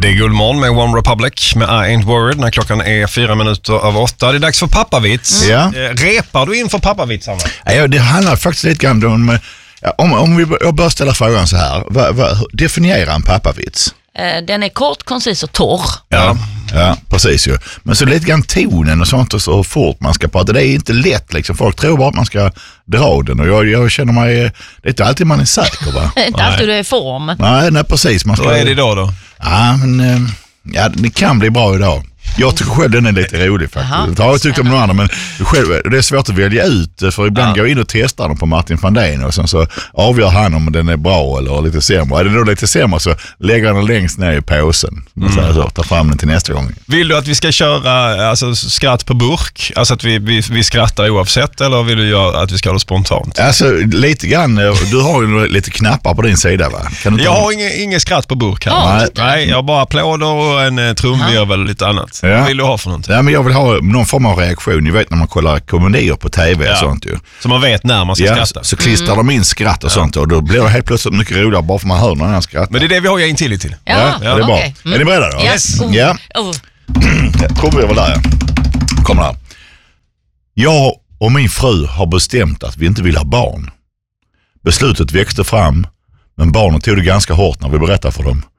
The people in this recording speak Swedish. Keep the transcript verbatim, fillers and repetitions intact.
Det är Guldmorgon med One Republic med I Ain't Worried när klockan är fyra minuter av åtta. Det är dags för pappavits. Mm. Ja. Repar du inför pappavitsarna? Ja, det handlar faktiskt lite grann om, om, om vi jag bör ställa frågan så här. Vad, vad, definiera en pappavits. Den är kort, koncis och torr. Ja, ja, precis ju. Men så lite grann tonen och sånt och så fort man ska prata. Det är inte lätt liksom. Folk tror bara att man ska dra den och jag, jag känner mig, det är inte alltid man är säker va? Inte alltid du är i form. Nej, nej precis. Man ska, Vad är det idag då? Ja, men ja, det kan bli bra idag. Jag tycker själv den är lite rolig faktiskt. Aha, jag har tyckt om någon annan, men själv, det är svårt att välja ut för ibland ja. går jag in och testar den på Martin van Den och sen så avgör han om den är bra eller lite sämre. Är det då lite sämre så lägger han den längst ner i påsen och så, mm. så tar fram den till nästa gång. Vill du att vi ska köra alltså, skratt på burk? Alltså att vi, vi, vi skrattar oavsett eller vill du göra att vi ska ha det spontant? Alltså lite grann, du har ju lite knappar på din sida va? Kan du jag har ingen, ingen skratt på burk här. Oh, Nej. Nej, jag har bara applåder och en uh, trumvirvel och lite annat. Ja. Vad vill du ha för någonting? Ja, men jag vill ha någon form av reaktion. Ni vet när man kollar komedier på tv ja. och sånt ju. Så man vet när man ska ja, skratta. Så, så klistrar mm. de in skratt och ja. sånt och då blir det helt plötsligt mycket roligare bara för man hör någon annan skratta. Men det är det vi har jag in till till. Ja, ja, ja, det är bra. Okay. Mm. Är ni beredda då? Yes. Oh. Ja. Oh. Kommer vi över där. Kommer här. Jag och min fru har bestämt att vi inte vill ha barn. Beslutet växte fram, men barnen tog det ganska hårt när vi berättade för dem.